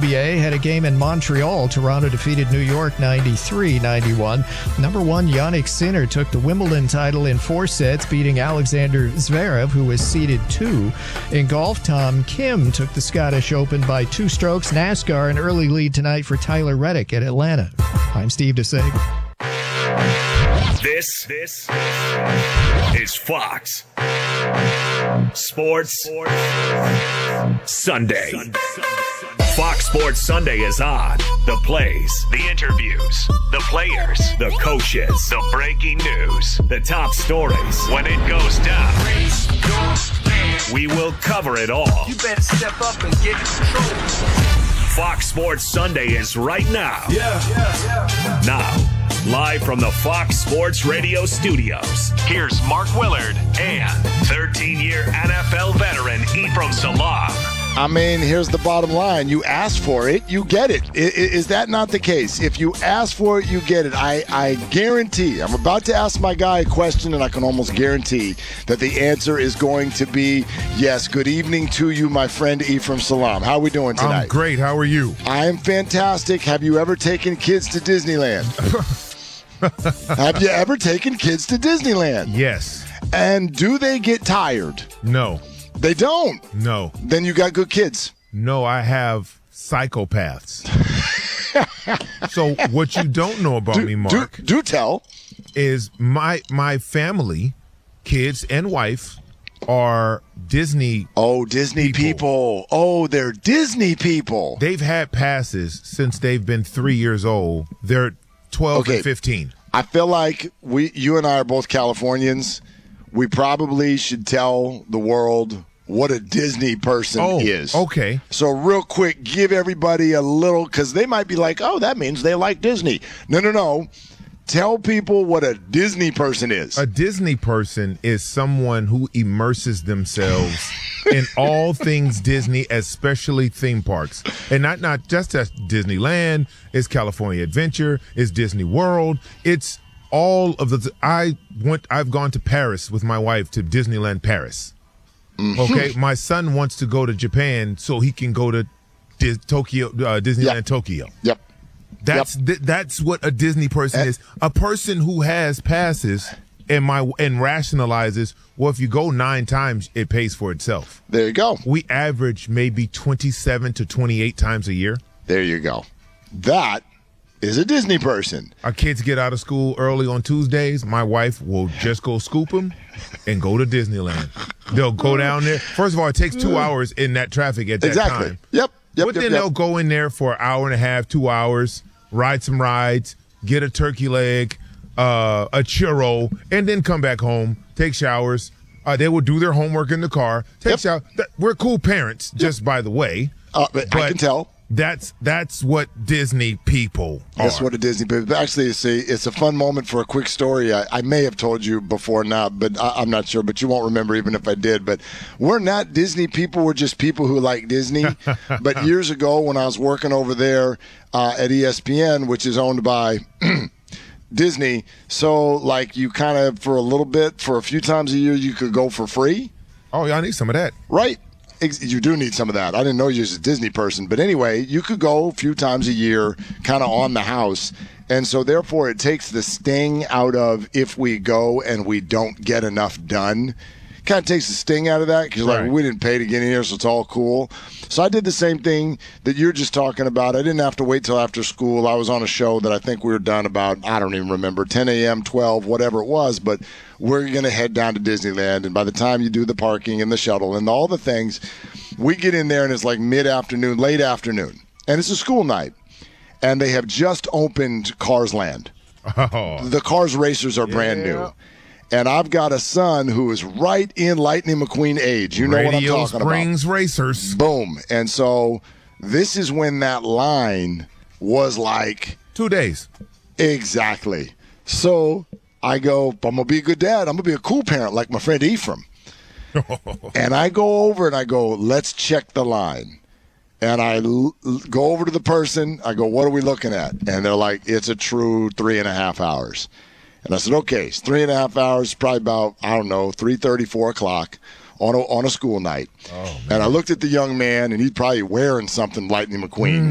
NBA had a game in Montreal. Toronto defeated New York 93-91. Number one Yannick Sinner took the Wimbledon title in 4 sets, beating Alexander Zverev, who was seeded 2. In golf, Tom Kim took the Scottish Open by 2 strokes. NASCAR, an early lead tonight for Tyler Reddick at Atlanta. I'm Steve DeSager. This is Fox Sports Sunday. Fox Sports Sunday is on. The plays, the interviews, the players, the coaches, the breaking news, the top stories. When it goes down, we will cover it all. You better step up and get in control. Fox Sports Sunday is right now. Now, live from the Fox Sports Radio studios, here's Mark Willard and 13-year NFL veteran Ephraim Salaam. I mean, here's the bottom line. You ask for it, you get it. Is that not the case? If you ask for it, you get it. I guarantee. I'm about to ask my guy a question, and I can almost guarantee that the answer is going to be yes. Good evening to you, my friend Ephraim Salaam. How are we doing tonight? I'm great. How are you? I am fantastic. Have you ever taken kids to Disneyland? Have you ever taken kids to Disneyland? Yes. And do they get tired? No. They don't? No. Then you got good kids. No, I have psychopaths. So what you don't know about me, Mark, do tell, is my family, kids and wife, are Disney. Oh, Disney people. Oh, they're Disney people. They've had passes since they've been 3 years old. They're 12 and 15. I feel like you and I are both Californians. We probably should tell the world what a Disney person is. Okay. So real quick, give everybody a little, because they might be like, oh, that means they like Disney. No. Tell people what a Disney person is. A Disney person is someone who immerses themselves in all things Disney, especially theme parks. And not just at Disneyland, it's California Adventure, it's Disney World, it's all of the I've gone to Paris with my wife to Disneyland Paris. Mm-hmm. Okay, my son wants to go to Japan so he can go to Disneyland Tokyo. Yep. That's what a Disney person is. A person who has passes and rationalizes, well, if you go 9 times, it pays for itself. There you go. We average maybe 27 to 28 times a year. There you go. That is a Disney person. Our kids get out of school early on Tuesdays. My wife will just go scoop them and go to Disneyland. They'll go down there. First of all, it takes 2 hours in that traffic at that time. Yep. But then they'll go in there for an hour and a half, 2 hours, ride some rides, get a turkey leg, a churro, and then come back home, take showers. They will do their homework in the car, take showers. We're cool parents, just by the way. But I can tell. That's what Disney people are. That's what a Disney people. Actually, it's a fun moment for a quick story. I may have told you before now, but I'm not sure. But you won't remember even if I did. But we're not Disney people. We're just people who like Disney. But years ago, when I was working over there at ESPN, which is owned by Disney, so like you kind of for a little bit, for a few times a year, you could go for free. Oh, yeah, I need some of that. Right. You do need some of that. I didn't know you was a Disney person. But anyway, you could go a few times a year kind of on the house. And so, therefore, it takes the sting out of if we go and we don't get enough done. Kind of takes the sting out of that because like we didn't pay to get in here, so it's all cool. So I did the same thing that you're just talking about. I didn't have to wait till after school. I was on a show that I think we were done about, I don't even remember, 10 a.m., 12, whatever it was. But we're going to head down to Disneyland. And by the time you do the parking and the shuttle and all the things, we get in there and it's like mid-afternoon, late afternoon. And it's a school night. And they have just opened Cars Land. Oh. The Cars Racers are brand new. And I've got a son who is right in Lightning McQueen age. You know what I'm talking about. Radio Springs Racers. Boom. And so this is when that line was like 2 days. Exactly. So I go, I'm going to be a good dad. I'm going to be a cool parent like my friend Ephraim. And I go over and I go, let's check the line. And I go over to the person. I go, what are we looking at? And they're like, it's a true 3.5 hours. And I said, okay, it's 3.5 hours, probably about, 3:30, 4 o'clock on a school night. Oh, and I looked at the young man, and he's probably wearing something Lightning McQueen.